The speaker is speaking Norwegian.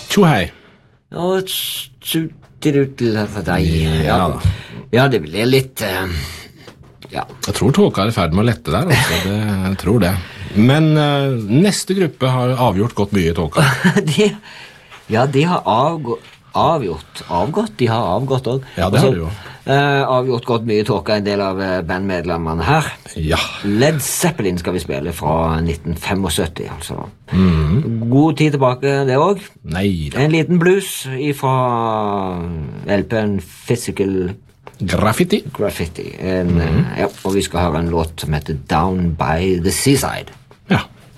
Tjo hei. Og for deg. Ja da. Ja, det blir litt... ja. Jeg tror tåka er i ferd med å lette der, altså. Jeg tror det. Men neste gruppe har avgjort gått mye i tåka. de har avgått. De har avgått også. Ja, det har de jo. Avgjort gått mye i tåka, en del av bandmedlemmene her. Ja. Led Zeppelin skal vi spille fra 1975, altså. God tid tilbake, det også. Nei da. En liten blues fra LP-en Physical Graffiti. Ja, og vi skal høre en låt som heter Down by the Seaside. Ja.